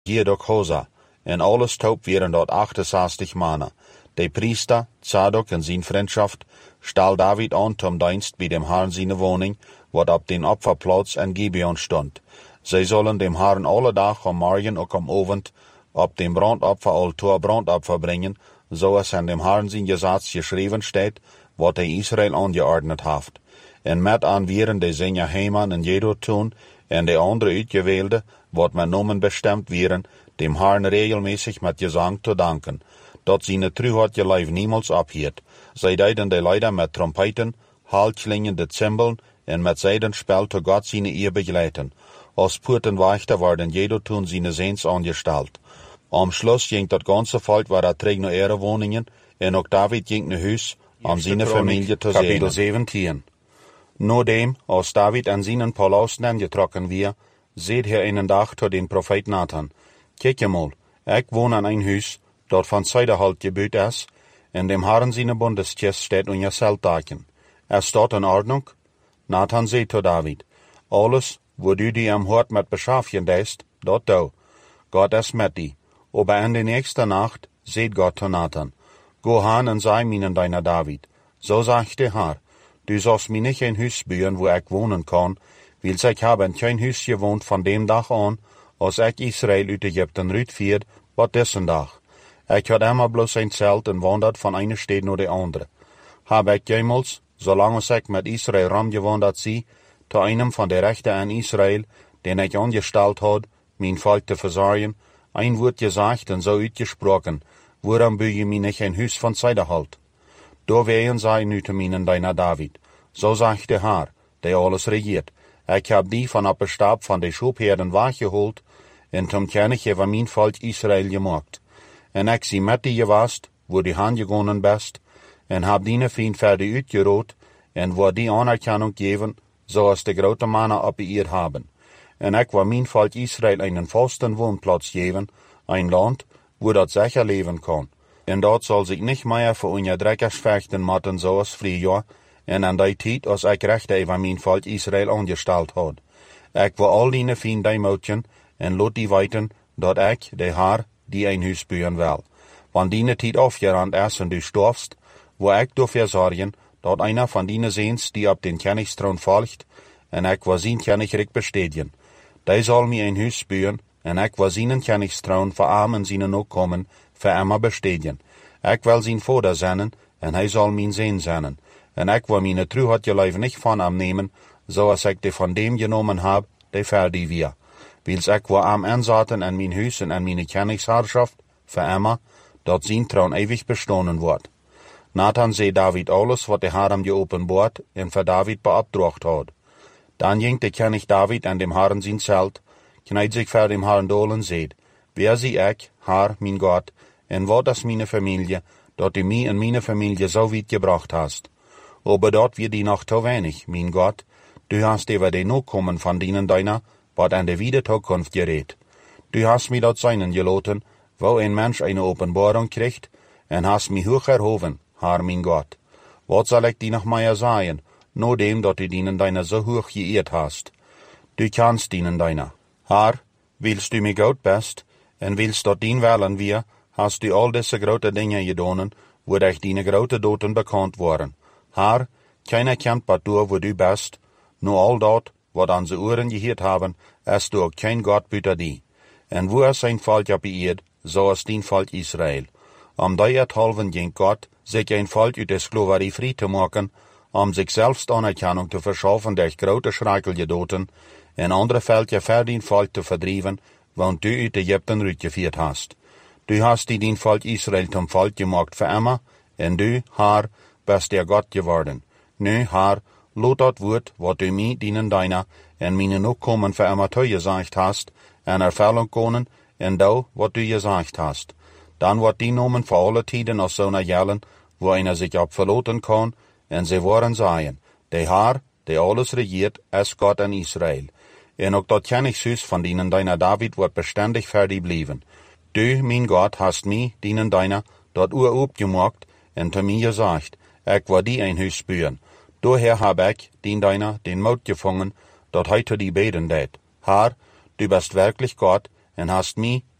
Jedok Hosa, en alles taub wären dort 68 Manner. De Priester, Zadok en zijn Freundschaft, stahl David an zum Dienst bei dem Herrn seine Wohnung, wat op den Opferplatz en Gibeon stond. Zij sollen dem Herrn alle Tag am Morgen und am Abend op dem Brandopferaltar Brandopfer bringen, so es an dem Herrn sein Gesetz geschrieben steht, wat er Israel angeordnet haft. En met aan wären de Sänger Heman en Jedutun en de andere Uitgewählte, wat men nomen bestemmt wären, dem Herrn regelmäßig mit Gesang zu danken, dat seine Treuheit je Leib niemals abhielt. Zij deiden de Leider mit Trompeten, Halsklingen, de Zimbeln en met Seidenspel zu Gott seine Ehe begleiten. Als Purtenwächter worden Jedutun seine Sehns angestellt. Am Schluss ging dat ganze Volk war terug naar ihre Wohnungen en ook David ging naar huis om seine Familie te sehen. Kapitel 17. Nodem, als David an seinen Palast angetrokken weer, seht er einen Dag tot den Prophet Nathan. Kijk mal, ik woon aan een huis, dat van Zijderhalt gebeut is, en dem Herrn seine Bundeskist steht in je Zelttaken. Staat in Ordnung? Nathan seht tot David, alles, wo du die am Hort met beschaffen deist, dat du. Gott is met die. Aber in der nächsten Nacht seht Gott zu Nathan, go han en sei minen deiner David. So sagt der Herr, du sollst mir nicht ein Haus bauen, wo ich wohnen kann, weil ich habe in kein Haus gewohnt von dem Tag an, als ich Israel uit Ägypten rütfiert, wat dessen Tag. Ich had immer bloß ein Zelt en wandert von einer Stadt naar de andere. Hab ich jemals, solange ich mit Israel rumgewandert sie, zu einem von der Rechten an Israel, den ich angestellt had, mein Volk zu versorgen, ein Wort gesagt und so uitgesprochen, woran bü je mir nicht ein Haus von Zijderhalt? Da wehen sei nu te minen deiner David. So sagt der Herr, der alles regiert. Ich hab die von ab Stab von de Schubherden wachgeholt, en zum König über mein Volk Israel gemacht. En ich sie mit die gewast, wo die Hand gegangen bist, en hab die Feind für die uitgerot, en wo die Anerkennung geben, so als de grote Männer ab ihr haben. En ich war mein Volk Israel einen festen Wohnplatz geben, ein Land, wo dat sicher leben kann. En dort soll sich nicht mehr für unser Dreckers fechten matten, so als Frühjahr, en an der Zeit, als ich Rechte über mein Volk Israel angestellt hat. Ich war all die Fien Mädchen, en lot die weiten, dat ich, der Herr, die ein Haus bauen will. Wann die Zeit aufgerannt ist und du stirbst, wo ich dafür sorgen, dat einer von denen Sehns, die ab den Königsthron folgt, en ich war sein Königreich bestätigen. Der soll mir ein Haus bauen, en ich will seinen Königstraun für Armen seine Nachkommen für immer bestätigen. Ich will sein Vater sein, en hij soll mein Sohn sein. En ich will meine Treuheit je nicht von ihm nehmen, so als ich die von dem genommen hab, die fertig wir. Wils ich will am ansaten an mein Haus und an meine Königsherrschaft für immer, dort sein Traun ewig bestohlen wird. Nathan seh David alles, was der Herr ihm geopenbart und für David beabdracht hat. Dann ging der König David an dem Herrn sein Zelt, kneit sich vor dem Herrn dolen seht, wer sie ich, Herr, mein Gott, en wat ist meine Familie, dort du mich und meine Familie so weit gebracht hast. Aber dort wird die noch zu wenig, mein Gott, du hast über die Nachkommen von denen deiner, wat an der Wiederzukunft gerät. Du hast mir dort seinen geloten, wo ein Mensch eine Offenbarung kriegt, en hast mich hoch erhoben, Herr, mein Gott. Wat soll ich dir noch mehr sagen, nur dem, dat du dienen deiner so hoch geehrt hast. Du kannst dienen deiner. Herr, willst du mir gut bist, en willst dort dien wählen wir, hast du all diese grote Dinge gedonen, wo dich deine grote Doten bekannt waren. Herr, keiner kennt but du, wo du bist, nur all dort, wat an se Ohren gehört haben, ist du auch kein Gott büter die. En wo es ein Volk beirrt, so ist dein Volk Israel. Derhalben ging Gott, sich ein Volk uit der Sklaverei frei zu machen, sich selbst Anerkennung zu verschaffen durch grote Schreichelgedoten, en andere Völker für dein Volk zu verdrieven, want du uit Ägypten rückgeführt hast. Du hast die dein Volk Israel zum Volk gemacht für immer, en du, Herr, bist der Gott geworden. Nu, Herr, lot dat Wort, wat du mir dienen deiner, en meine Nachkommen für immer zu gesagt hast, en Erfüllung können, en du, wat du gesagt hast. Dann wird die Nomen für alle Tiden aus so einer Jellen, wo einer sich abverloten kann, en sie wollen sagen, der Herr, der alles regiert, ist Gott in Israel. En auch dort Königshus von denen deiner David wird beständig fertig bleiben. Du, mein Gott, hast mich, denen deiner, dort urub gemacht, en zu mir gesagt, ich will die ein Haus bauen. Daher hab ich, den deiner, den Mut gefangen, dort heute die beten det. Herr, du bist wirklich Gott, en hast mich